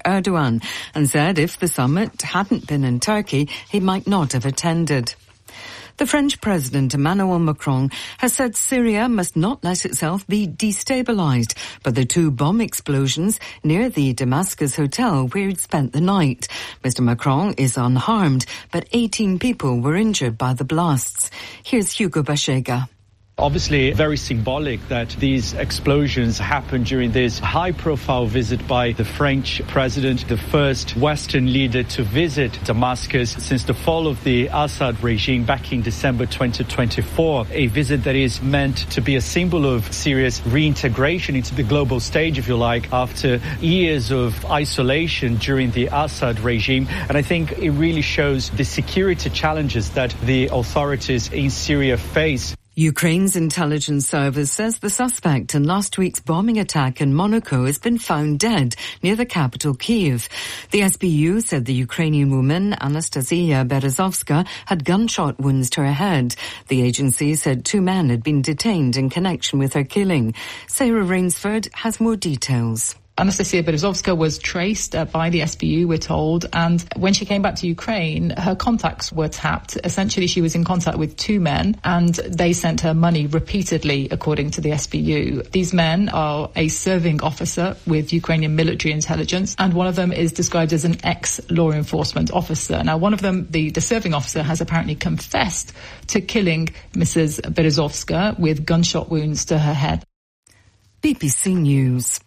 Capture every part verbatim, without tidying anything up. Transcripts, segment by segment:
Erdogan and said if the summit hadn't been in Turkey, he might not have attended. The French President Emmanuel Macron has said Syria must not let itself be destabilised by the two bomb explosions near the Damascus hotel where he'd spent the night. Mister Macron is unharmed, but eighteen people were injured by the blasts. Here's Hugo Bashega. Obviously, very symbolic that these explosions happened during this high-profile visit by the French president, the first Western leader to visit Damascus since the fall of the Assad regime back in December twenty twenty-four. A visit that is meant to be a symbol of Syria's reintegration into the global stage, if you like, after years of isolation during the Assad regime. And I think it really shows the security challenges that the authorities in Syria face. Ukraine's intelligence service says the suspect in last week's bombing attack in Monaco has been found dead near the capital, Kyiv. The S B U said the Ukrainian woman, Anastasia Berezovska, had gunshot wounds to her head. The agency said two men had been detained in connection with her killing. Sarah Rainsford has more details. Anastasia Berezovska was traced uh, by the S B U, we're told, and when she came back to Ukraine, her contacts were tapped. Essentially, she was in contact with two men, and they sent her money repeatedly, according to the S B U. These men are a serving officer with Ukrainian military intelligence, and one of them is described as an ex-law enforcement officer. Now, one of them, the, the serving officer, has apparently confessed to killing Missus Berezovska with gunshot wounds to her head. B B C News.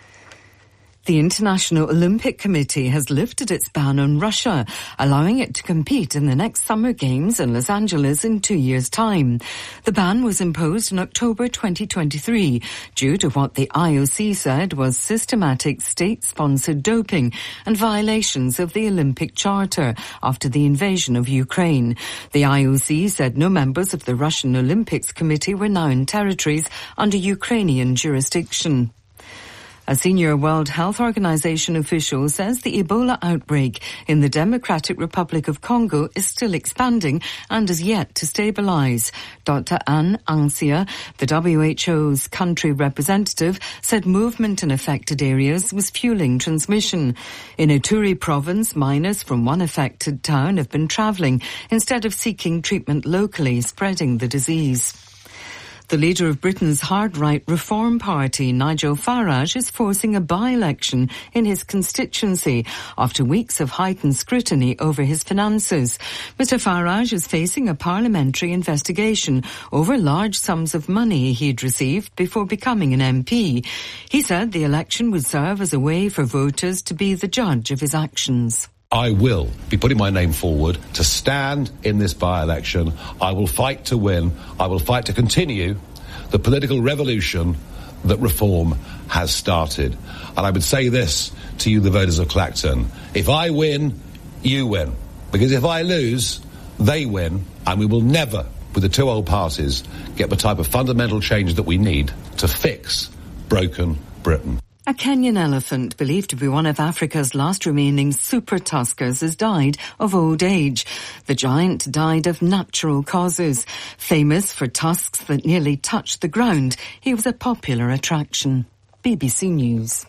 The International Olympic Committee has lifted its ban on Russia, allowing it to compete in the next Summer Games in Los Angeles in two years' time. The ban was imposed in October twenty twenty-three due to what the I O C said was systematic state-sponsored doping and violations of the Olympic Charter after the invasion of Ukraine. The I O C said no members of the Russian Olympics Committee were now in territories under Ukrainian jurisdiction. A senior World Health Organization official says the Ebola outbreak in the Democratic Republic of Congo is still expanding and is yet to stabilize. Doctor Anne Ansia, the W H O's country representative, said movement in affected areas was fueling transmission. In Ituri province, miners from one affected town have been traveling instead of seeking treatment locally, spreading the disease. The leader of Britain's hard-right Reform Party, Nigel Farage, is forcing a by-election in his constituency after weeks of heightened scrutiny over his finances. Mister Farage is facing a parliamentary investigation over large sums of money he'd received before becoming an M P. He said the election would serve as a way for voters to be the judge of his actions. I will be putting my name forward to stand in this by-election. I will fight to win. I will fight to continue the political revolution that Reform has started. And I would say this to you, the voters of Clacton. If I win, you win. Because if I lose, they win. And we will never, with the two old parties, get the type of fundamental change that we need to fix broken Britain. A Kenyan elephant, believed to be one of Africa's last remaining super tuskers, has died of old age. The giant died of natural causes. Famous for tusks that nearly touched the ground, he was a popular attraction. B B C News.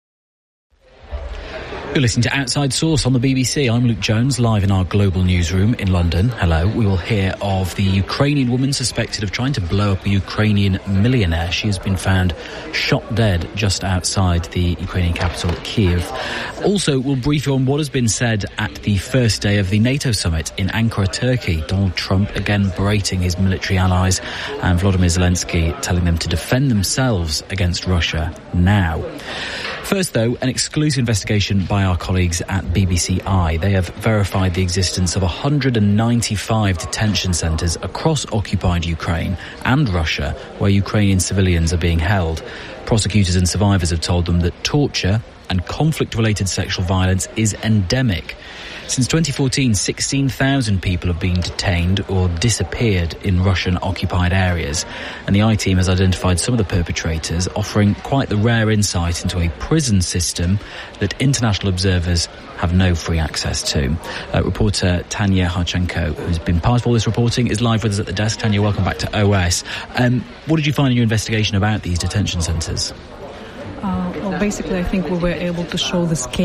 You're listening to Outside Source on the B B C. I'm Luke Jones, live in our global newsroom in London. Hello. We will hear of the Ukrainian woman suspected of trying to blow up a Ukrainian millionaire. She has been found shot dead just outside the Ukrainian capital, Kyiv. Also, we'll brief you on what has been said at the first day of the NATO summit in Ankara, Turkey. Donald Trump again berating his military allies, and Volodymyr Zelensky telling them to defend themselves against Russia now. First, though, an exclusive investigation by our colleagues at B B C I. They have verified the existence of one hundred ninety-five detention centres across occupied Ukraine and Russia where Ukrainian civilians are being held. Prosecutors and survivors have told them that torture and conflict-related sexual violence is endemic. Since twenty fourteen, sixteen thousand people have been detained or disappeared in Russian-occupied areas, and the I team has identified some of the perpetrators, offering quite the rare insight into a prison system that international observers have no free access to. Uh, reporter Tanya Harchenko, who's been part of all this reporting, is live with us at the desk. Tanya, welcome back to O S. Um, what did you find in your investigation about these detention centres? Uh, well, basically, I think we were able to show the scale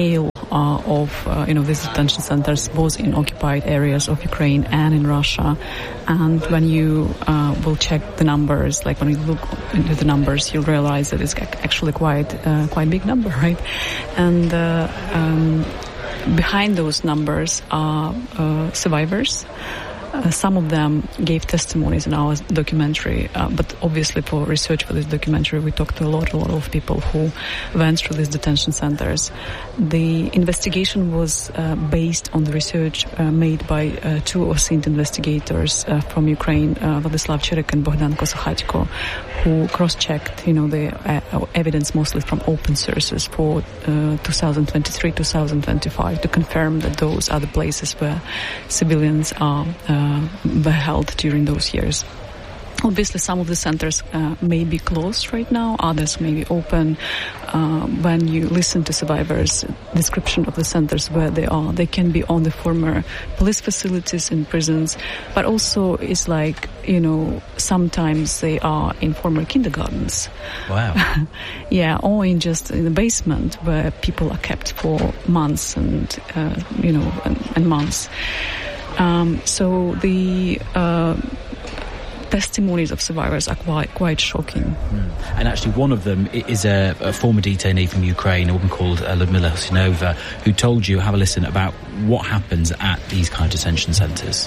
uh, of uh, you know these detention centers both in occupied areas of Ukraine and in Russia. And when you uh, will check the numbers, like when you look into the numbers, you realize that it's actually quite uh, quite big number, right? And uh, um, behind those numbers are uh, survivors. Uh, some of them gave testimonies in our documentary, uh, but obviously for research for this documentary, we talked to a lot, a lot of people who went through these detention centers. The investigation was uh, based on the research uh, made by uh, two O S I N T investigators uh, from Ukraine, uh, Vladislav Chirek and Bogdan Kosakhatko, who cross-checked, you know, the uh, evidence mostly from open sources for uh, two thousand twenty-three, two thousand twenty-five to confirm that those are the places where civilians are uh, were held during those years. Obviously, some of the centers uh, may be closed right now, others may be open. Uh, when you listen to survivors' description of the centers where they are, they can be on the former police facilities in prisons, but also it's like, you know, sometimes they are in former kindergartens. Wow. Yeah, or in just in the basement where people are kept for months and, uh, you know, and, and months. Um, so the uh, testimonies of survivors are quite quite shocking. Mm. And actually one of them is a, a former detainee from Ukraine, a woman called uh, Ludmila Husinova, who told you, have a listen, about what happens at these kind of detention centres.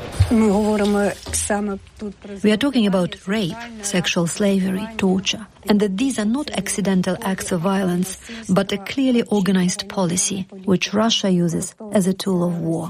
We are talking about rape, sexual slavery, torture, and that these are not accidental acts of violence, but a clearly organized policy, which Russia uses as a tool of war.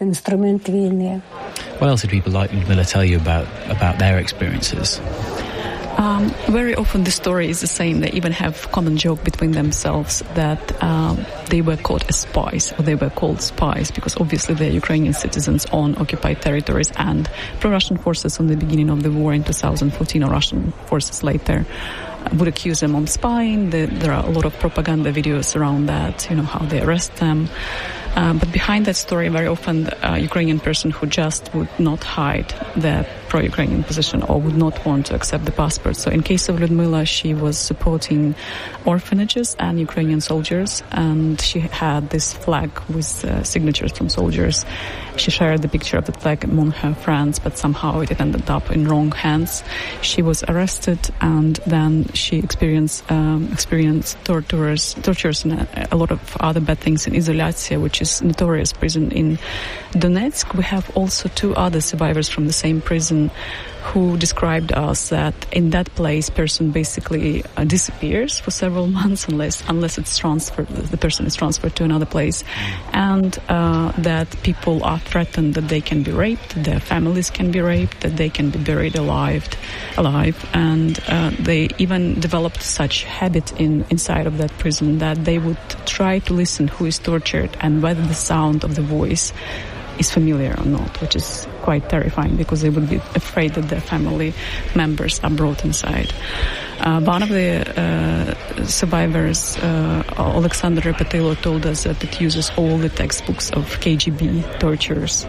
What else did people like Ludmila tell you about, about their experiences? Um, very often the story is the same. They even have common joke between themselves that um, they were caught as spies, or they were called spies, because obviously they're Ukrainian citizens on occupied territories, and pro-Russian forces on the beginning of the war in two thousand fourteen, or Russian forces later, would accuse them of spying. There are a lot of propaganda videos around that, you know, how they arrest them. Uh, but behind that story, very often a Ukrainian person who just would not hide their pro-Ukrainian position or would not want to accept the passport. So in case of Ludmila, she was supporting orphanages and Ukrainian soldiers, and she had this flag with uh, signatures from soldiers. She shared the picture of the flag among her friends, but somehow it ended up in wrong hands. She was arrested, and then she experienced um, experienced tortures, tortures and a, a lot of other bad things in Izolyatsiya, which is notorious prison in Donetsk. We have also two other survivors from the same prison who described us that in that place person basically uh, disappears for several months unless unless it's transferred, the person is transferred to another place, and uh, that people are threatened that they can be raped, their families can be raped, that they can be buried alive, alive, and uh, they even developed such habit in inside of that prison that they would try to listen who is tortured and whether the sound of the voice is familiar or not, which is quite terrifying because they would be afraid that their family members are brought inside. Uh, one of the uh, survivors, uh, Alexander Repetilo, told us that it uses all the textbooks of K G B tortures.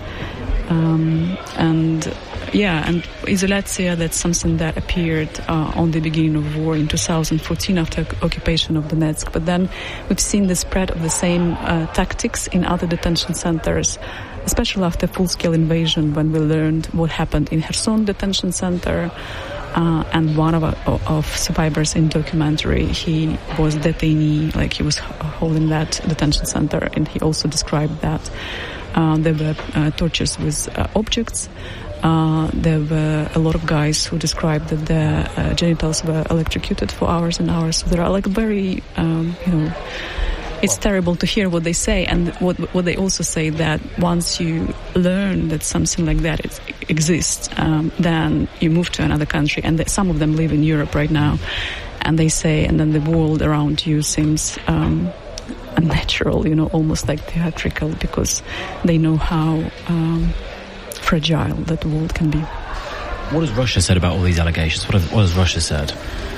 Um, and yeah, and Izolyatsiya, that's something that appeared uh, on the beginning of war in two thousand fourteen after occupation of Donetsk. But then we've seen the spread of the same uh, tactics in other detention centers, especially after full-scale invasion, when we learned what happened in Kherson detention center. Uh, and one of, of survivors in documentary, he was detainee, like he was holding that detention center, and he also described that uh, there were uh, tortures with uh, objects. Uh, there were a lot of guys who described that their uh, genitals were electrocuted for hours and hours. So there are like very, um, you know, it's terrible to hear what they say, and what what they also say, that once you learn that something like that is, exists, um, then you move to another country, and that some of them live in Europe right now, and they say, and then the world around you seems um, unnatural, you know, almost like theatrical, because they know how um, fragile that world can be. What has Russia said about all these allegations? What, have, what has Russia said?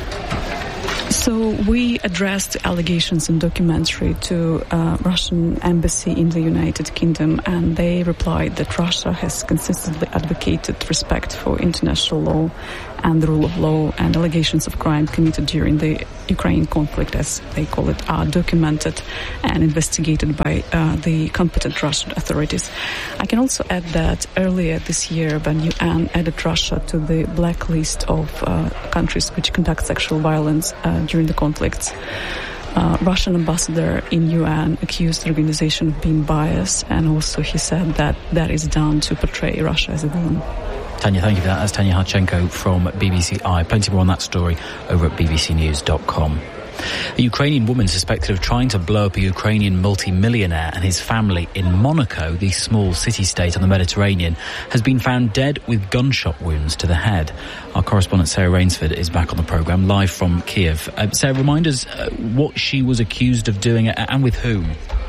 So we addressed allegations in documentary to uh, Russian embassy in the United Kingdom, and they replied that Russia has consistently advocated respect for international law and the rule of law and allegations of crime committed during the Ukrainian conflict, as they call it, are documented and investigated by uh, the competent Russian authorities. I can also add that earlier this year, when U N added Russia to the blacklist of uh, countries which conduct sexual violence uh, during the conflicts, Uh, Russian ambassador in U N accused the organization of being biased, and also he said that that is done to portray Russia as a villain. Tanya, thank you for that. That's Tanya Harchenko from B B C I. Plenty more on that story over at b b c news dot com. A Ukrainian woman suspected of trying to blow up a Ukrainian multi-millionaire and his family in Monaco, the small city-state on the Mediterranean, has been found dead with gunshot wounds to the head. Our correspondent Sarah Rainsford is back on the programme, live from Kiev. Uh, Sarah, remind us uh, what she was accused of doing and with whom.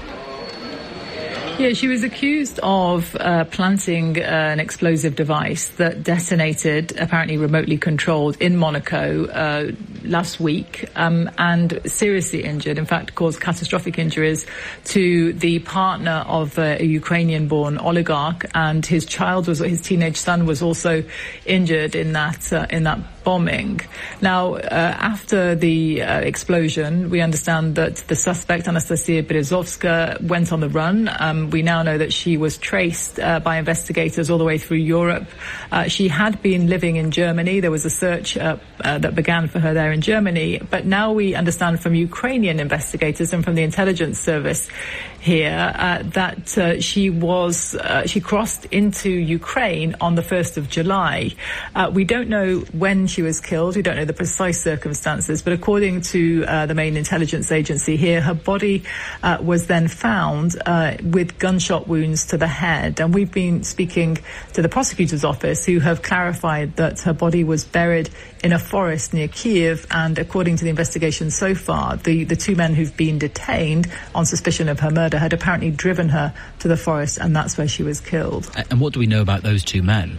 Yeah, she was accused of uh, planting uh, an explosive device that detonated, apparently remotely controlled, in Monaco uh, last week um, and seriously injured, in fact, caused catastrophic injuries to the partner of uh, a Ukrainian-born oligarch, and his child, was his teenage son, was also injured in that uh, in that bombing. Now, uh, after the uh, explosion, we understand that the suspect, Anastasia Berezovska, went on the run. Um, we now know that she was traced uh, by investigators all the way through Europe. Uh, she had been living in Germany. There was a search uh, uh, that began for her there in Germany. But now we understand from Ukrainian investigators and from the intelligence service here uh, that uh, she was uh, she crossed into Ukraine on the first of July. Uh, we don't know when she was killed. We don't know the precise circumstances, but according to uh, the main intelligence agency here, her body uh, was then found uh, with gunshot wounds to the head. And we've been speaking to the prosecutor's office, who have clarified that her body was buried in a forest near Kiev. And according to the investigation so far, the, the two men who've been detained on suspicion of her murder had apparently driven her to the forest, and that's where she was killed. And what do we know about those two men?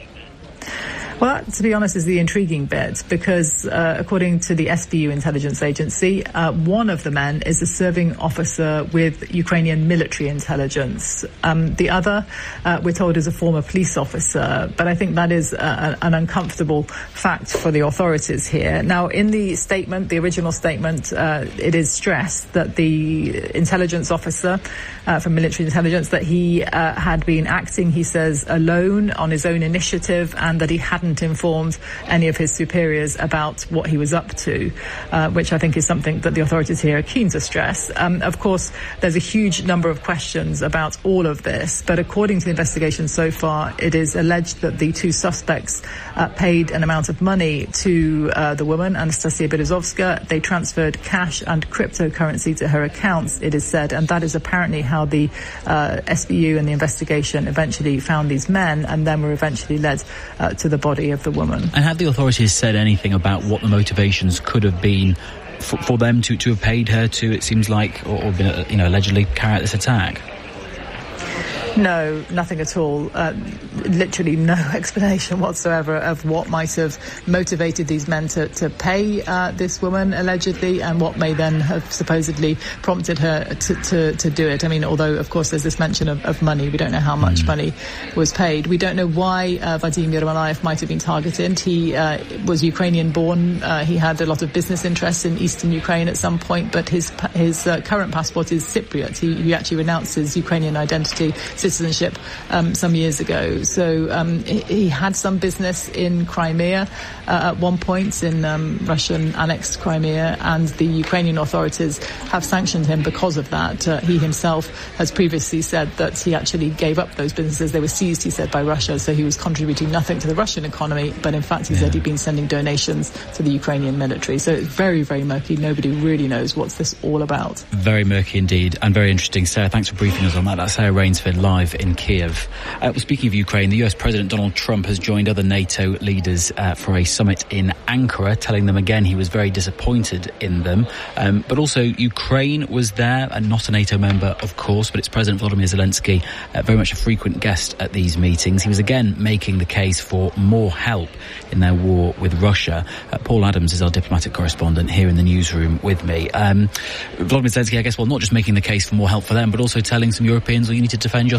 Well, that, to be honest, is the intriguing bit, because uh, according to the S B U intelligence agency, uh, one of the men is a serving officer with Ukrainian military intelligence. Um, the other, uh, we're told, is a former police officer. But I think that is uh, an uncomfortable fact for the authorities here. Now, in the statement, the original statement, uh, it is stressed that the intelligence officer uh, from military intelligence, that he uh, had been acting, he says, alone on his own initiative, and that he hadn't informed any of his superiors about what he was up to, uh, which I think is something that the authorities here are keen to stress. Um, of course, there's a huge number of questions about all of this, but according to the investigation so far, it is alleged that the two suspects uh, paid an amount of money to uh, the woman, Anastasia Berezovska. They transferred cash and cryptocurrency to her accounts, it is said, and that is apparently how the uh, S B U and the investigation eventually found these men, and then were eventually led uh, to the body of the woman. And have the authorities said anything about what the motivations could have been for, for them to, to have paid her to, it seems like, or, or been, you know, allegedly carry out this attack? No, nothing at all. Uh, literally no explanation whatsoever of what might have motivated these men to, to pay uh, this woman, allegedly, and what may then have supposedly prompted her to, to, to do it. I mean, although, of course, there's this mention of, of money. We don't know how much mm. money was paid. We don't know why uh, Vadim Yermolayev might have been targeted. He uh, was Ukrainian-born. Uh, he had a lot of business interests in eastern Ukraine at some point, but his his uh, current passport is Cypriot. He, he actually renounced his Ukrainian identity, citizenship, um, some years ago. So um, he, he had some business in Crimea uh, at one point, in um, Russian annexed Crimea, and the Ukrainian authorities have sanctioned him because of that. Uh, he himself has previously said that he actually gave up those businesses. They were seized, he said, by Russia, so he was contributing nothing to the Russian economy, but in fact he yeah. said he'd been sending donations to the Ukrainian military. So it's very, very murky. Nobody really knows what's this all about. Very murky indeed, and very interesting. Sarah, thanks for briefing us on that. That's Sarah Rainsford live in Kiev. Uh, well, speaking of Ukraine, the U S President Donald Trump has joined other NATO leaders uh, for a summit in Ankara, telling them again he was very disappointed in them. Um, but also Ukraine was there, and not a NATO member, of course, but it's President Volodymyr Zelensky, uh, very much a frequent guest at these meetings. He was again making the case for more help in their war with Russia. Uh, Paul Adams is our diplomatic correspondent here in the newsroom with me. Um, Volodymyr Zelensky, I guess, well, not just making the case for more help for them, but also telling some Europeans, well, you need to defend yourself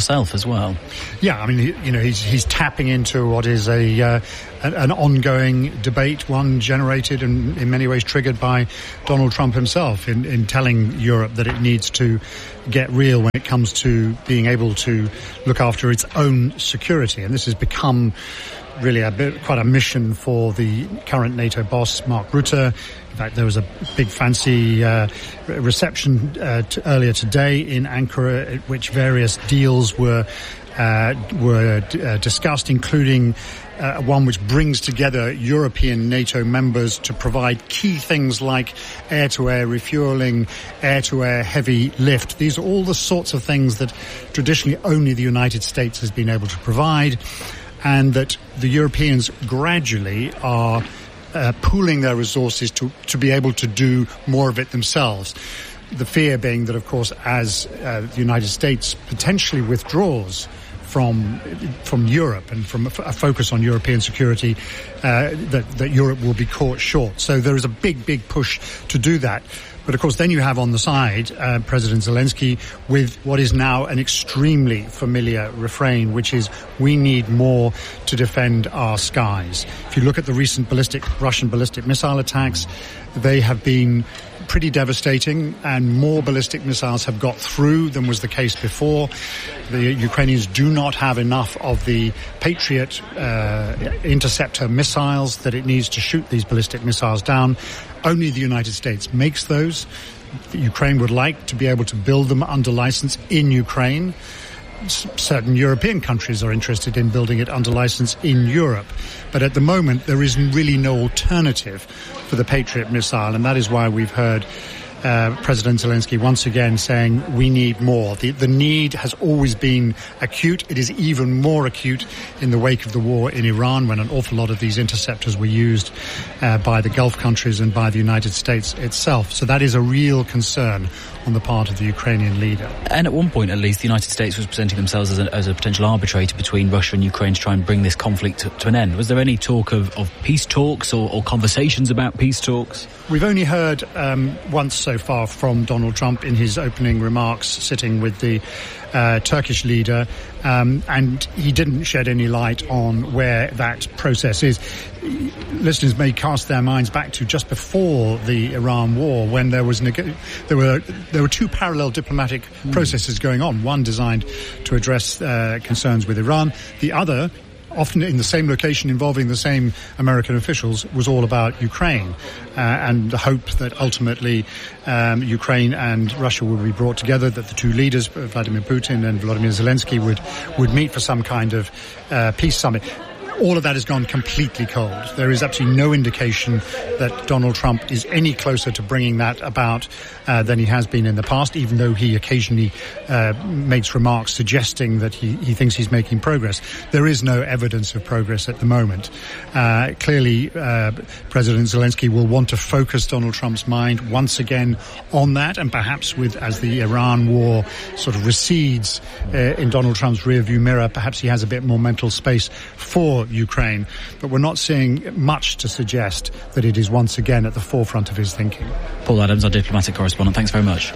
yourself as well. Yeah, I mean, he, you know, he's he's tapping into what is a uh, an ongoing debate, one generated and in many ways triggered by Donald Trump himself in, in telling Europe that it needs to get real when it comes to being able to look after its own security. And this has become really a bit, quite a mission for the current NATO boss, Mark Rutte. In fact, there was a big fancy uh, reception uh, t- earlier today in Ankara at which various deals were uh, were uh, discussed, including uh, one which brings together European NATO members to provide key things like air-to-air refueling, air-to-air heavy lift. These are all the sorts of things that traditionally only the United States has been able to provide, and that the Europeans gradually are uh, pooling their resources to, to be able to do more of it themselves. The fear being that, of course, as uh, the United States potentially withdraws from from Europe and from a, f- a focus on European security, uh, that, that Europe will be caught short. So there is a big, big push to do that. But, of course, then you have on the side uh, President Zelensky with what is now an extremely familiar refrain, which is, we need more to defend our skies. If you look at the recent ballistic Russian ballistic missile attacks, they have been pretty devastating, and more ballistic missiles have got through than was the case before. The Ukrainians do not have enough of the Patriot uh, interceptor missiles that it needs to shoot these ballistic missiles down. Only the United States makes those. Ukraine would like to be able to build them under license in Ukraine. S- certain European countries are interested in building it under license in Europe. But at the moment, there is really no alternative for the Patriot missile, and that is why we've heard Uh, President Zelensky once again saying we need more. The, the need has always been acute. It is even more acute in the wake of the war in Iran, when an awful lot of these interceptors were used uh, by the Gulf countries and by the United States itself. So that is a real concern on the part of the Ukrainian leader. And at one point, at least, the United States was presenting themselves as a, as a potential arbitrator between Russia and Ukraine to try and bring this conflict to, to an end. Was there any talk of, of peace talks or, or conversations about peace talks? We've only heard um, once so far from Donald Trump in his opening remarks, sitting with the uh, Turkish leader, um, and he didn't shed any light on where that process is. Listeners may cast their minds back to just before the Iran war, when there was neg- there were there were two parallel diplomatic mm. processes going on. One designed to address uh, concerns with Iran, the other, often in the same location involving the same American officials, was all about Ukraine, uh, and the hope that ultimately um, Ukraine and Russia would be brought together, that the two leaders, Vladimir Putin and Volodymyr Zelensky, would, would meet for some kind of uh, peace summit. All of that has gone completely cold. There is absolutely no indication that Donald Trump is any closer to bringing that about uh, than he has been in the past, even though he occasionally uh, makes remarks suggesting that he, he thinks he's making progress. There is no evidence of progress at the moment. Uh, clearly, uh, President Zelensky will want to focus Donald Trump's mind once again on that, and perhaps with, as the Iran war sort of recedes uh, in Donald Trump's rearview mirror, perhaps he has a bit more mental space for Ukraine, but we're not seeing much to suggest that it is once again at the forefront of his thinking. Paul Adams, our diplomatic correspondent, thanks very much.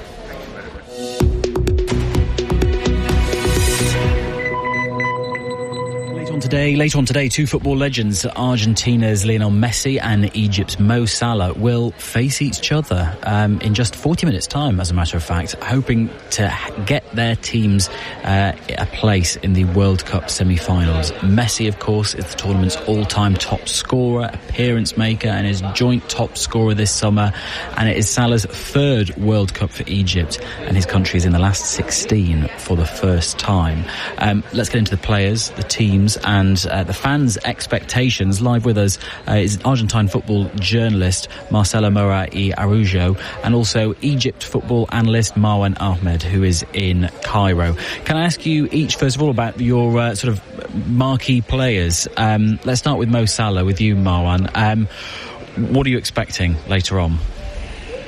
Today, later on today, two football legends, Argentina's Lionel Messi and Egypt's Mo Salah, will face each other um, in just forty minutes' time, as a matter of fact, hoping to get their teams uh, a place in the World Cup semi-finals. Messi, of course, is the tournament's all-time top scorer, appearance maker, and is joint top scorer this summer. And it is Salah's third World Cup for Egypt, and his country is in the last sixteen for the first time. Um, let's get into the players, the teams, and And uh, the fans' expectations. Live with us uh, is Argentine football journalist Marcelo Mora y Araujo, and also Egypt football analyst Marwan Ahmed, who is in Cairo. Can I ask you each, first of all, about your uh, sort of marquee players? Um, let's start with Mo Salah, with you, Marwan. Um, what are you expecting later on?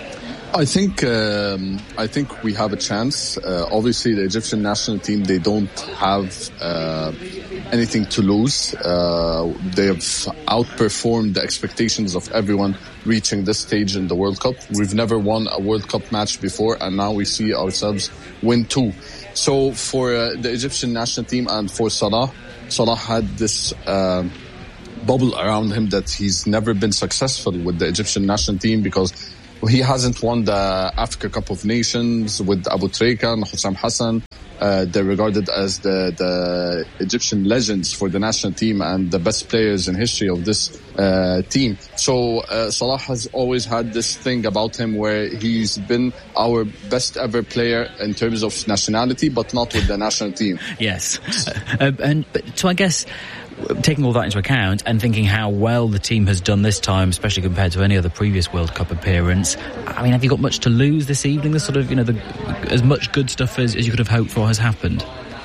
I think um, I think we have a chance. Uh, obviously, the Egyptian national team, they don't have uh, anything to lose. Uh, they have outperformed the expectations of everyone reaching this stage in the World Cup. We've never won a World Cup match before, and now we see ourselves win two. So for uh, the Egyptian national team and for Salah, Salah had this uh, bubble around him that he's never been successful with the Egyptian national team because he hasn't won the Africa Cup of Nations with Abu Trika and Hussam Hassan. Uh, they're regarded as the, the Egyptian legends for the national team and the best players in history of this uh, team. So uh, Salah has always had this thing about him where he's been our best ever player in terms of nationality, but not with the national team. Yes. Uh, and so I guess, taking all that into account and thinking how well the team has done this time, especially compared to any other previous World Cup appearance, I mean, have you got much to lose this evening? The sort of, you know, the, as much good stuff as, as you could have hoped for has happened?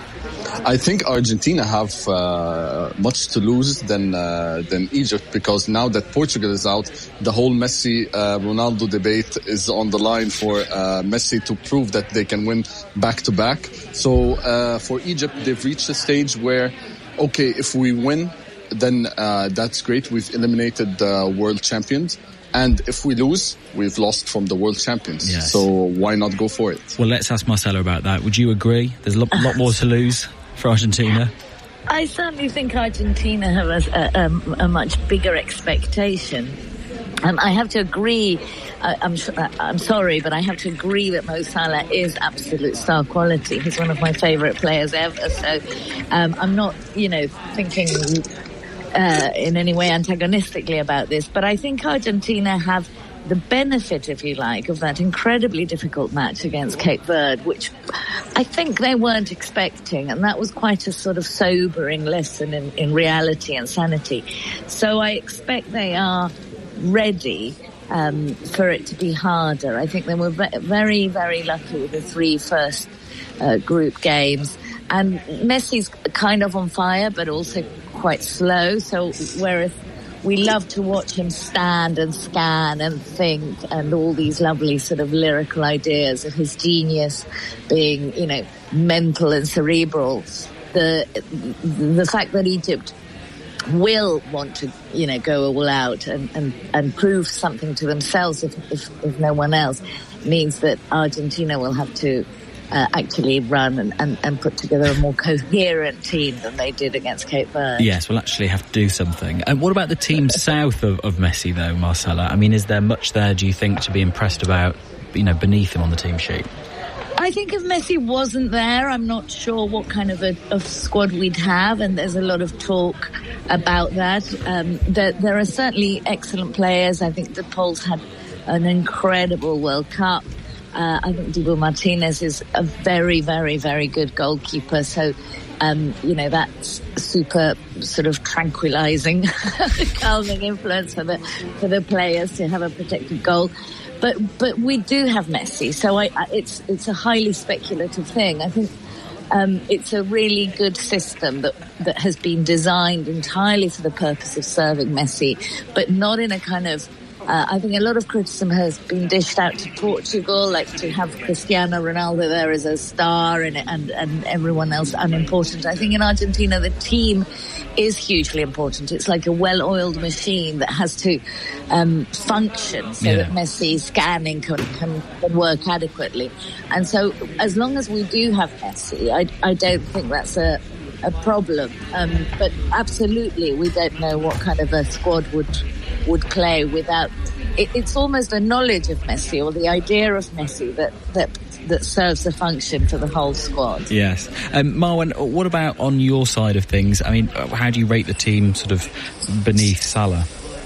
I think Argentina have uh, much to lose than uh, than Egypt, because now that Portugal is out, the whole Messi uh, Ronaldo debate is on the line for uh, Messi to prove that they can win back to back. So uh, for Egypt, they've reached a stage where, okay, if we win, then uh, that's great. We've eliminated the world champions. And if we lose, we've lost from the world champions. Yes. So why not go for it? Well, let's ask Marcella about that. Would you agree? There's a lot, lot more to lose for Argentina. I certainly think Argentina have a, a, a much bigger expectation. Um, I have to agree. I, I'm, I'm sorry, but I have to agree that Mo Salah is absolute star quality. He's one of my favourite players ever. So um, I'm not, you know, thinking uh, in any way antagonistically about this. But I think Argentina have the benefit, if you like, of that incredibly difficult match against Cape Verde, which I think they weren't expecting. And that was quite a sort of sobering lesson in, in reality and sanity. So I expect they are ready um, for it to be harder. I think they were ve- very, very lucky with the three first uh, group games. And Messi's kind of on fire, but also quite slow. So whereas we love to watch him stand and scan and think and all these lovely sort of lyrical ideas of his genius being, you know, mental and cerebral, the the fact that Egypt will want to, you know, go all out and, and, and prove something to themselves if, if, if no one else, means that Argentina will have to uh, actually run and, and, and put together a more coherent team than they did against Cape Verde. Yes, we'll actually have to do something. And what about the team south of, of Messi, though, Marcella? I mean, is there much there, do you think, to be impressed about, you know, beneath him on the team sheet? I think if Messi wasn't there, I'm not sure what kind of a of squad we'd have, and there's a lot of talk about that. Um, there, there are certainly excellent players. I think the Poles had an incredible World Cup. Uh, I think Dibu Martinez is a very, very, very good goalkeeper. So, um, you know, that's super sort of tranquilizing, calming influence for the for the players to have a protected goal. But but we do have Messi, so I, I, it's it's a highly speculative thing. I think um, it's a really good system that that has been designed entirely for the purpose of serving Messi, but not in a kind of. Uh, I think a lot of criticism has been dished out to Portugal, like to have Cristiano Ronaldo there as a star and, and, and everyone else unimportant. I think in Argentina the team is hugely important. It's like a well-oiled machine that has to um, function so yeah. that Messi's scanning can, can, can work adequately. And so as long as we do have Messi, I, I don't think that's a, a problem. Um, but absolutely, we don't know what kind of a squad would would play without it, it's almost a knowledge of Messi or the idea of Messi that that that serves the function for the whole squad. Yes. Um, Marwan, what about on your side of things? I mean, how do you rate the team sort of beneath Salah?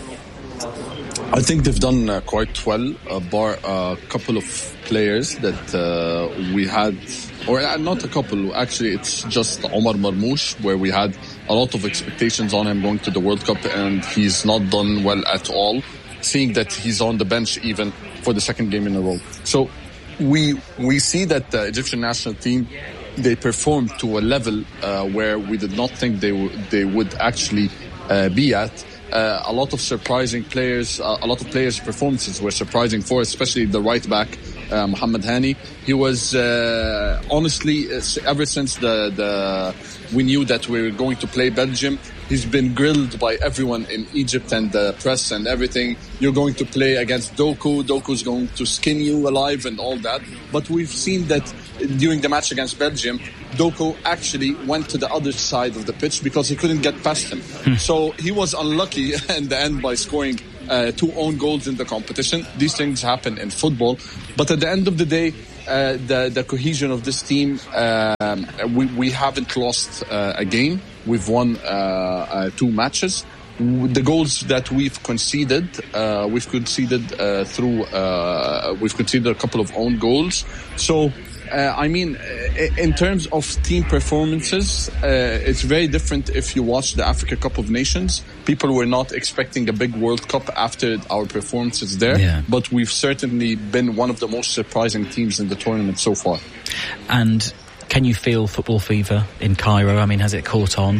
I think they've done uh, quite well, uh, bar a uh, couple of players that uh, we had, or uh, not a couple, actually it's just Omar Marmoush, where we had a lot of expectations on him going to the World Cup, and he's not done well at all, seeing that he's on the bench even for the second game in a row. So we we see that the Egyptian national team, they performed to a level uh, where we did not think they, w- they would actually uh, be at. uh, a lot of surprising players, uh, a lot of players' performances were surprising for us, especially the right back, uh, Mohamed Hani. He was, uh, honestly, ever since the, the we knew that we were going to play Belgium, he's been grilled by everyone in Egypt and the press and everything. You're going to play against Doku. Doku's going to skin you alive and all that. But we've seen that during the match against Belgium, Doku actually went to the other side of the pitch because he couldn't get past him. Hmm. So he was unlucky in the end by scoring uh, two own goals in the competition. These things happen in football. But at the end of the day, uh, the, the cohesion of this team, um, we, we haven't lost uh, a game. We've won uh, uh, two matches. The goals that we've conceded, uh, we've conceded uh, through, uh, we've conceded a couple of own goals. So, uh, I mean, in terms of team performances, uh, it's very different if you watch the Africa Cup of Nations. People were not expecting a big World Cup after our performances there, yeah. But we've certainly been one of the most surprising teams in the tournament so far. And can you feel football fever in Cairo? I mean, has it caught on?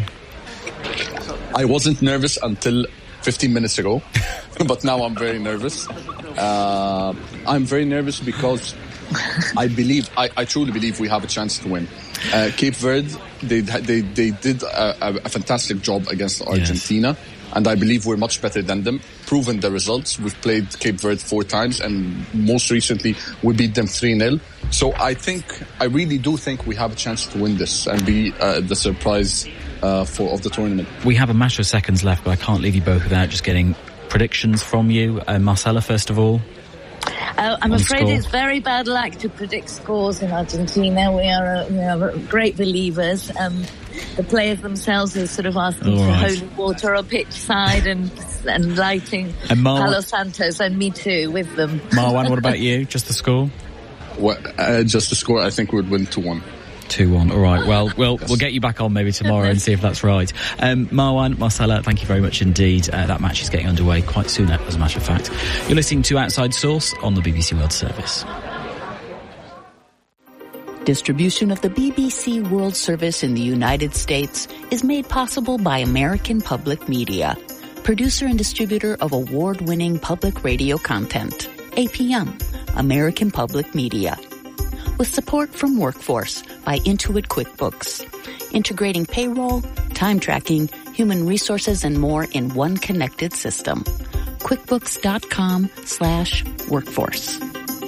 I wasn't nervous until fifteen minutes ago, but now I'm very nervous. Uh, I'm very nervous because I believe, I, I truly believe we have a chance to win. Uh, Cape Verde, they they they did a, a fantastic job against Argentina, yes. And I believe we're much better than them. Proven the results. We've played Cape Verde four times, and most recently we beat them three nil. So I think, I really do think we have a chance to win this and be uh, the surprise uh, for of the tournament. We have a matter of seconds left, but I can't leave you both without just getting predictions from you. Uh, Marcela, first of all. Uh, I'm afraid score. It's very bad luck to predict scores in Argentina. We are, uh, we are great believers. Um, the players themselves are sort of asking for right. holy water or pitch side and and lighting and Mar- Palo Santos, and me too with them. Marwan, what about you? Just the score? Well, uh, just the score. I think we'd win two one. two one. All right. Well, we'll we'll get you back on maybe tomorrow and see if that's right. Um, Marwan, Marcela, thank you very much indeed. Uh, that match is getting underway quite soon, as a matter of fact. You're listening to Outside Source on the B B C World Service. Distribution of the B B C World Service in the United States is made possible by American Public Media, producer and distributor of award-winning public radio content. A P M, American Public Media. With support from Workforce by Intuit QuickBooks, integrating payroll, time tracking, human resources, and more in one connected system. QuickBooks.com slash workforce.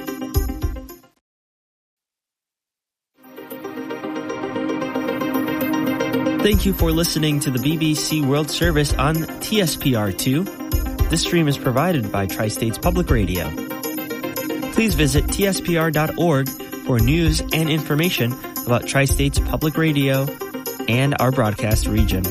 Thank you for listening to the B B C World Service on T S P R two. This stream is provided by Tri-States Public Radio. Please visit T S P R dot org for news and information about Tri-States Public Radio and our broadcast region.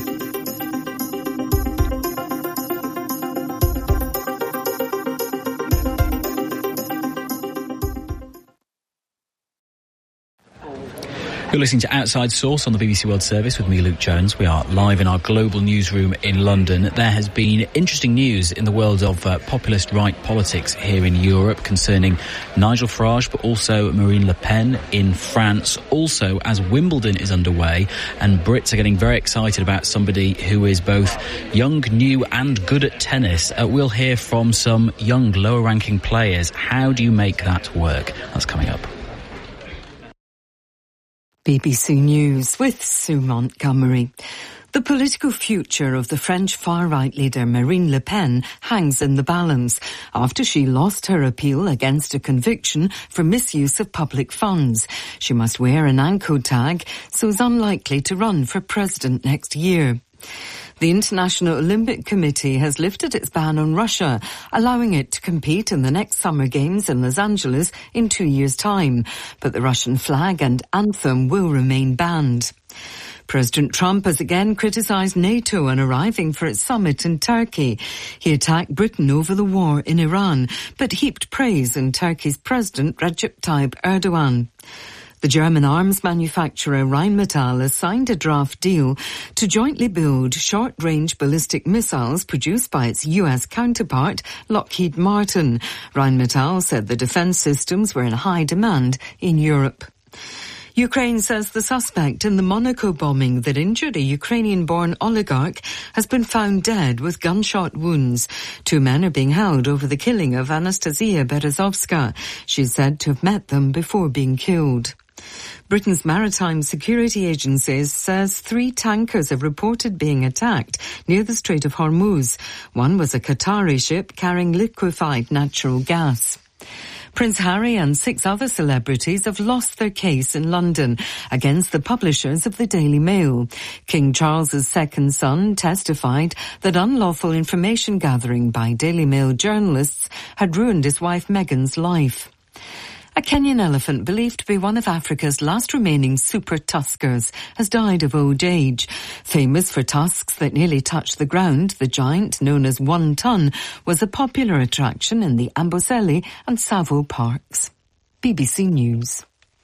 You're listening to Outside Source on the B B C World Service with me, Luke Jones. We are live in our global newsroom in London. There has been interesting news in the world of uh, populist right politics here in Europe concerning Nigel Farage, but also Marine Le Pen in France. Also, as Wimbledon is underway, and Brits are getting very excited about somebody who is both young, new and good at tennis. Uh, we'll hear from some young, lower-ranking players. How do you make that work? That's coming up. B B C News with Sue Montgomery. The political future of the French far-right leader Marine Le Pen hangs in the balance after she lost her appeal against a conviction for misuse of public funds. She must wear an ANCO tag, so is unlikely to run for president next year. The International Olympic Committee has lifted its ban on Russia, allowing it to compete in the next Summer Games in Los Angeles in two years' time. But the Russian flag and anthem will remain banned. President Trump has again criticised NATO on arriving for its summit in Turkey. He attacked Britain over the war in Iran, but heaped praise on Turkey's President Recep Tayyip Erdogan. The German arms manufacturer Rheinmetall has signed a draft deal to jointly build short-range ballistic missiles produced by its U S counterpart, Lockheed Martin. Rheinmetall said the defence systems were in high demand in Europe. Ukraine says the suspect in the Monaco bombing that injured a Ukrainian-born oligarch has been found dead with gunshot wounds. Two men are being held over the killing of Anastasia Berezovska. She's said to have met them before being killed. Britain's Maritime Security Agency says three tankers have reported being attacked near the Strait of Hormuz. One was a Qatari ship carrying liquefied natural gas. Prince Harry and six other celebrities have lost their case in London against the publishers of the Daily Mail. King Charles's second son testified that unlawful information gathering by Daily Mail journalists had ruined his wife Meghan's life. A Kenyan elephant believed to be one of Africa's last remaining super tuskers has died of old age. Famous for tusks that nearly touch the ground, the giant, known as One Ton, was a popular attraction in the Amboseli and Tsavo parks. B B C News.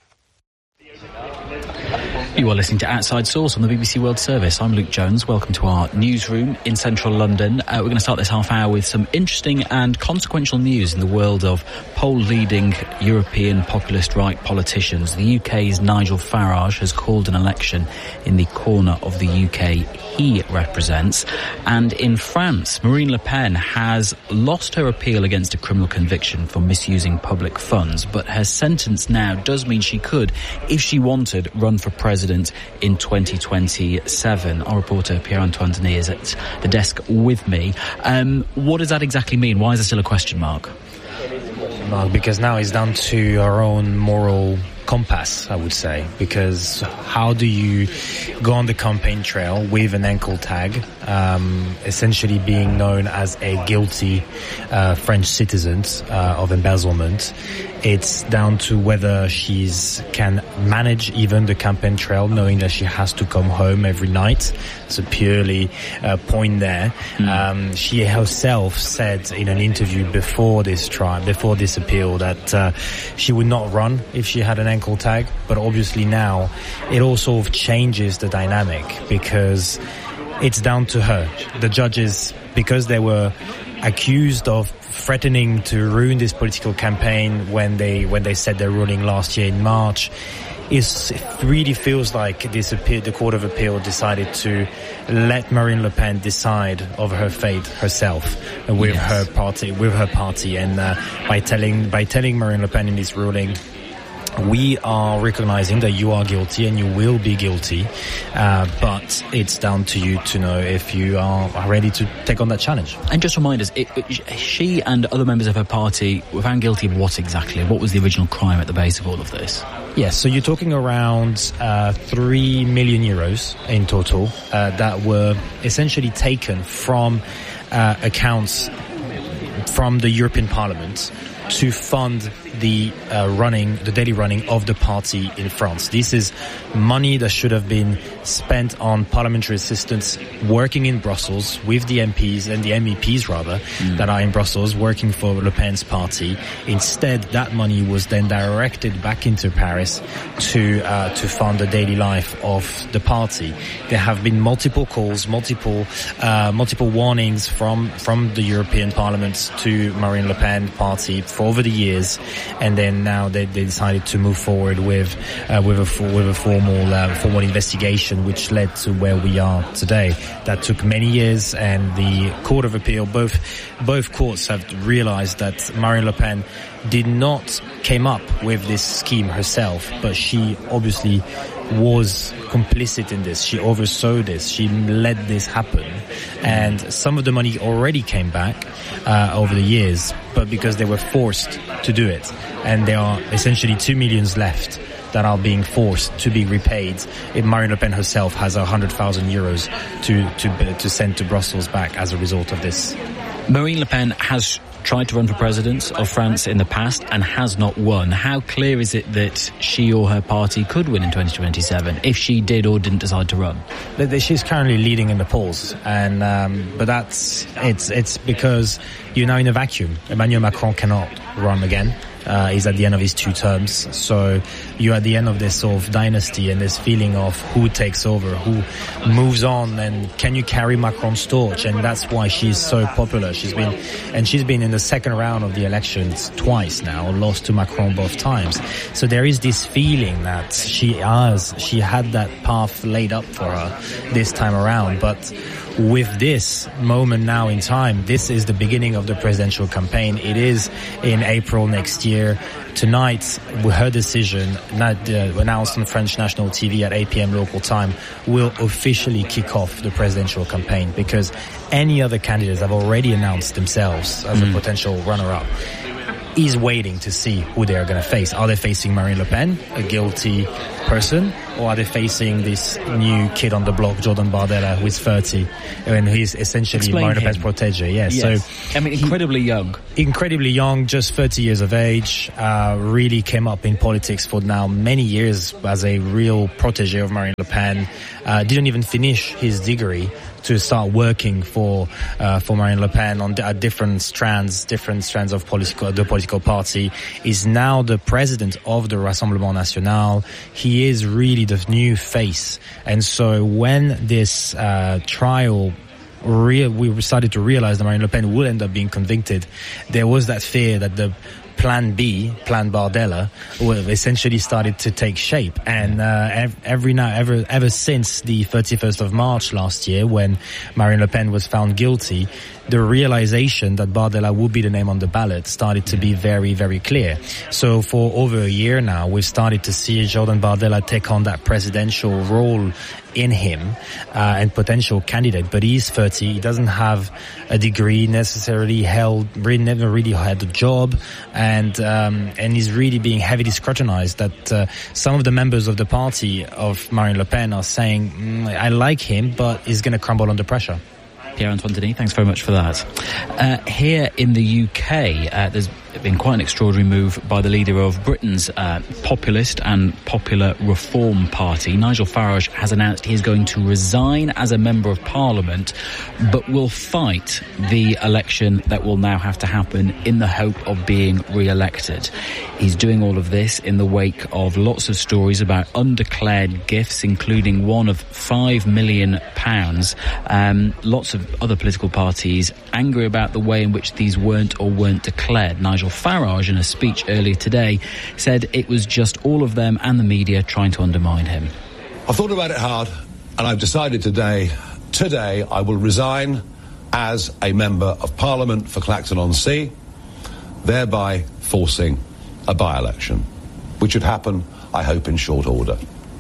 You are listening to Outside Source on the B B C World Service. I'm Luke Jones. Welcome to our newsroom in central London. Uh, we're going to start this half hour with some interesting and consequential news in the world of poll-leading European populist right politicians. The U K's Nigel Farage has called an election in the corner of the U K he represents. And in France, Marine Le Pen has lost her appeal against a criminal conviction for misusing public funds, but her sentence now does mean she could, if she wanted, run for president in twenty twenty-seven. Our reporter Pierre-Antoine Denis is at the desk with me. Um, what does that exactly mean? Why is there still a question mark? Well, because now it's down to our own moral compass, I would say, because how do you go on the campaign trail with an ankle tag, um, essentially being known as a guilty uh, French citizen uh, of embezzlement? It's down to whether she's can manage even the campaign trail, knowing that she has to come home every night. It's a purely uh, point there. Mm. Um, she herself said in an interview before this trial, before this appeal, that uh, she would not run if she had an ankle tag. But obviously now it all sort of changes the dynamic, because it's down to her. The judges, because they were accused of threatening to ruin this political campaign when they when they said their ruling last year in March, is it really feels like this appeal, the Court of Appeal decided to let Marine Le Pen decide over her fate herself with yes. her party, with her party, and uh, by telling by telling Marine Le Pen in this ruling, we are recognizing that you are guilty and you will be guilty, uh, but it's down to you to know if you are ready to take on that challenge. And just remind us, it, it, she and other members of her party were found guilty of what exactly? What was the original crime at the base of all of this? Yes, so you're talking around uh, three million euros in total uh, that were essentially taken from uh, accounts from the European Parliament to fund the uh, running, the daily running of the party in France. This is money that should have been spent on parliamentary assistants working in Brussels with the M Ps and the M E Ps rather mm. that are in Brussels working for Le Pen's party. Instead, that money was then directed back into Paris to uh, to fund the daily life of the party. There have been multiple calls, multiple uh, multiple warnings from from the European Parliament to Marine Le Pen party for over the years. And then now they, they decided to move forward with uh, with a with a formal uh, formal investigation, which led to where we are today. That took many years, and the Court of Appeal, both both courts have realized that Marine Le Pen did not came up with this scheme herself, but she obviously was complicit in this. She oversaw this. She let this happen. And some of the money already came back uh, over the years, but because they were forced to do it. And there are essentially two millions left that are being forced to be repaid. If Marine Le Pen herself has one hundred thousand euros to, to, to send to Brussels back as a result of this. Marine Le Pen has tried to run for president of France in the past and has not won. How clear is it that she or her party could win in twenty twenty-seven if she did or didn't decide to run? She's currently leading in the polls, and um, but that's it's it's because you're now in a vacuum. Emmanuel Macron cannot run again. uh, is at the end of his two terms. So you're at the end of this sort of dynasty and this feeling of who takes over, who moves on, and can you carry Macron's torch? And that's why she's so popular. She's been, and she's been in the second round of the elections twice now, lost to Macron both times. So there is this feeling that she has, she had that path laid up for her this time around. But with this moment now in time, this is the beginning of the presidential campaign. It is in April next year. Tonight, her decision, announced on French national T V at eight p.m. local time, will officially kick off the presidential campaign, because any other candidates have already announced themselves as mm. a potential runner-up. He's waiting to see who they are going to face. Are they facing Marine Le Pen, a guilty person, or are they facing this new kid on the block, Jordan Bardella, who is thirty, and he's essentially Explain Marine Le Pen's protege? Yeah, yes. So I mean, incredibly he, young, incredibly young, just thirty years of age. Uh, really came up in politics for now many years as a real protege of Marine Le Pen. Uh, didn't even finish his degree to start working for uh, for Marine Le Pen on uh, different strands, different strands of political the political party. Is now the president of the Rassemblement National. He is really the new face, and so when this uh, trial. Real, we started to realize that Marine Le Pen would end up being convicted. There was that fear that the Plan B, Plan Bardella, essentially started to take shape. And uh, every now, ever, ever since the thirty-first of March last year, when Marine Le Pen was found guilty, the realization that Bardella would be the name on the ballot started to be very, very clear. So for over a year now, we've started to see Jordan Bardella take on that presidential role in him, uh, and potential candidate. But he's thirty, he doesn't have a degree necessarily held, really never really had a job, and um, and he's really being heavily scrutinized. That uh, some of the members of the party of Marine Le Pen are saying, mm, I like him, but he's going to crumble under pressure. Pierre-Antoine Denis, thanks very much for that. Uh, here in the U K, uh, there's been quite an extraordinary move by the leader of Britain's uh, populist and popular Reform Party. Nigel Farage has announced he is going to resign as a Member of Parliament, but will fight the election that will now have to happen in the hope of being re-elected. He's doing all of this in the wake of lots of stories about undeclared gifts, including one of five million pounds. Um, lots of other political parties angry about the way in which these weren't or weren't declared. Nigel Farage, in a speech earlier today, said it was just all of them and the media trying to undermine him. I've thought about it hard, and I've decided today, today I will resign as a Member of Parliament for Clacton-on-Sea, thereby forcing a by-election, which would happen, I hope, in short order.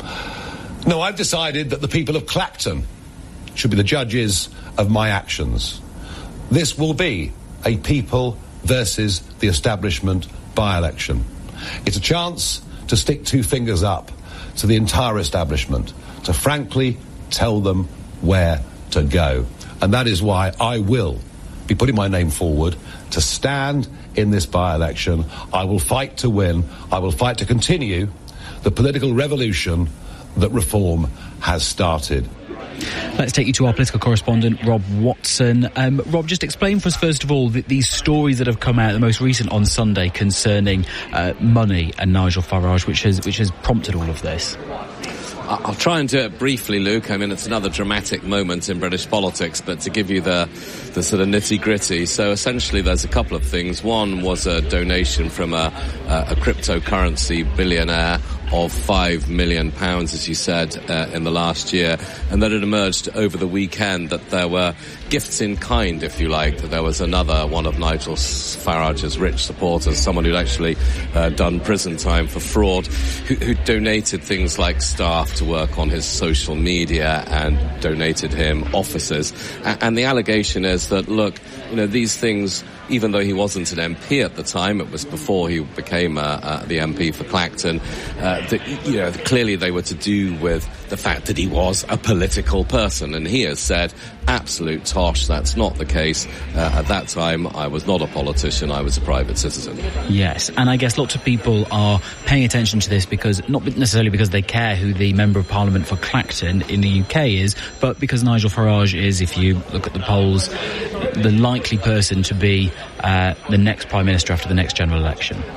No, I've decided that the people of Clacton should be the judges of my actions. This will be a people versus the establishment by-election. It's a chance to stick two fingers up to the entire establishment, to frankly tell them where to go. And that is why I will be putting my name forward to stand in this by-election. I will fight to win. I will fight to continue the political revolution that Reform has started. Let's take you to our political correspondent, Rob Watson. Um, Rob, just explain for us, first of all, the, these stories that have come out, the most recent on Sunday, concerning uh, money and Nigel Farage, which has which has prompted all of this. I'll try and do it briefly, Luke. I mean, it's another dramatic moment in British politics, but to give you the the sort of nitty-gritty. So essentially there's a couple of things. One was a donation from a, a, a cryptocurrency billionaire of five million pounds, as you said, uh, in the last year. And then it emerged over the weekend that there were gifts in kind, if you like, that there was another one of Nigel Farage's rich supporters, someone who'd actually uh, done prison time for fraud, who, who donated things like staff to work on his social media and donated him offices. And, and the allegation is that, look, you know, these things, even though he wasn't an M P at the time, it was before he became uh, uh, the M P for Clacton, uh, that, you know, clearly they were to do with the fact that he was a political person. And he has said, absolute tosh, that's not the case. Uh, at that time, I was not a politician, I was a private citizen. Yes, and I guess lots of people are paying attention to this because, not necessarily because they care who the Member of Parliament for Clacton in the U K is, but because Nigel Farage is, if you look at the polls, the likely person to be uh, the next Prime Minister after the next general election.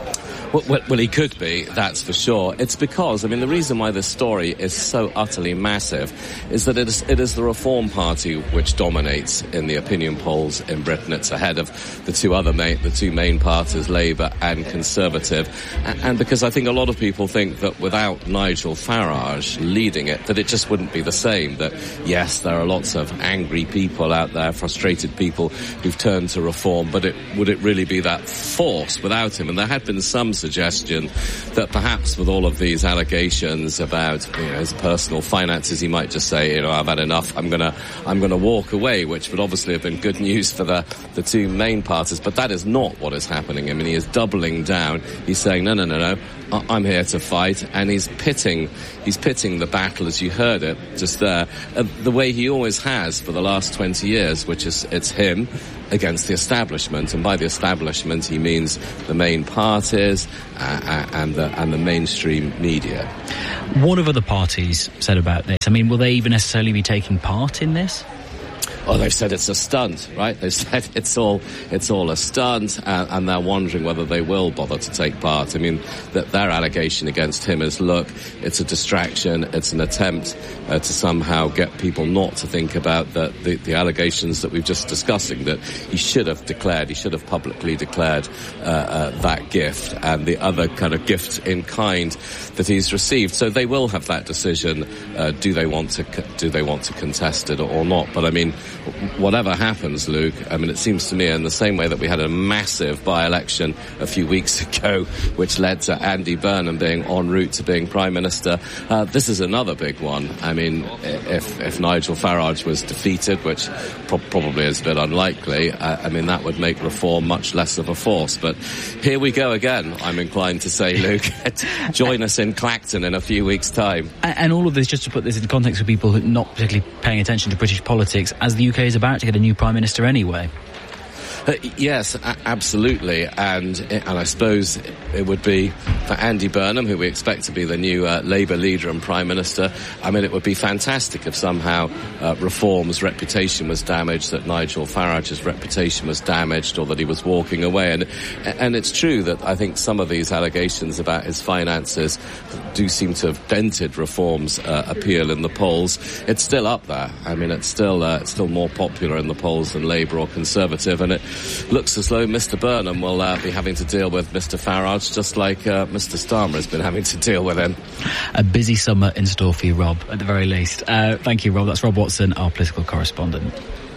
Well, well, well, he could be, that's for sure. It's because, I mean, the reason why this story is so utterly massive is that it is, it is the Reform Party which dominates in the opinion polls in Britain. It's ahead of the two other main, the two main parties, Labour and Conservative. And, and because I think a lot of people think that without Nigel Farage leading it, that it just wouldn't be the same. That, yes, there are lots of angry people out there, frustrated people who've turned to Reform, but it, would it really be that force without him? And there had been some suggestion that perhaps with all of these allegations about, you know, his personal finances, he might just say, you know, I've had enough, I'm gonna I'm gonna walk away, which would obviously have been good news for the, the two main parties, but that is not what is happening. I mean, he is doubling down. He's saying, no, no, no, no, I'm here to fight, and he's pitting he's pitting the battle, as you heard it just there, uh, the way he always has for the last twenty years, which is it's him against the establishment, and by the establishment he means the main parties uh, and the and the mainstream media. What have other parties said about this? I mean, will they even necessarily be taking part in this? Oh, they've said it's a stunt, right? They've said it's all it's all a stunt, and, and they're wondering whether they will bother to take part. I mean, that their allegation against him is, look, it's a distraction, it's an attempt uh, to somehow get people not to think about the, the, the allegations that we've just discussing, that he should have declared, he should have publicly declared uh, uh, that gift and the other kind of gift in kind that he's received. So they will have that decision, uh, do they want to do they want to contest it or not? But I mean, whatever happens, Luke, I mean, it seems to me in the same way that we had a massive by-election a few weeks ago, which led to Andy Burnham being en route to being Prime Minister, uh, this is another big one. I mean, if, if Nigel Farage was defeated, which pro- probably is a bit unlikely, uh, I mean, that would make Reform much less of a force. But here we go again, I'm inclined to say, Luke. Join us in Clacton in a few weeks' time. And all of this, just to put this into context for people who are not particularly paying attention to British politics, as the U K is about to get a new Prime Minister anyway. Uh, yes, a- absolutely, and and I suppose it would be for Andy Burnham, who we expect to be the new uh, Labour leader and Prime Minister. I mean, it would be fantastic if somehow uh, Reform's reputation was damaged, that Nigel Farage's reputation was damaged, or that he was walking away. And and it's true that I think some of these allegations about his finances do seem to have dented Reform's uh, appeal in the polls. It's still up there. I mean, it's still uh, it's still more popular in the polls than Labour or Conservative, and it looks as though Mister Burnham will uh, be having to deal with Mister Farage, just like uh, Mister Starmer has been having to deal with him. A busy summer in store for you, Rob, at the very least. Uh, thank you, Rob. That's Rob Watson, our political correspondent.